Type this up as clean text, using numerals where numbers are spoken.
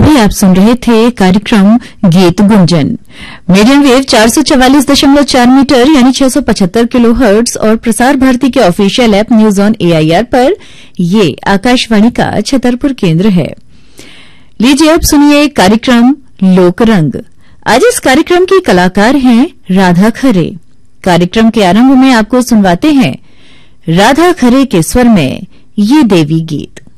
अभी आप सुन रहे थे कार्यक्रम गीत गुंजन मीडियम वेव 444.4 मीटर यानी 675 किलोहर्ट्ज और प्रसार भारती के official app news on AIR पर। ये आकाशवाणी का छतरपुर केंद्र है। लीजिए अब सुनिए कार्यक्रम लोकरंग। आज इस कार्यक्रम की कलाकार हैं राधा खरे। कार्यक्रम के आरंभ में आपको सुनवाते हैं राधा खरे के स्वर में ये देवी गीत।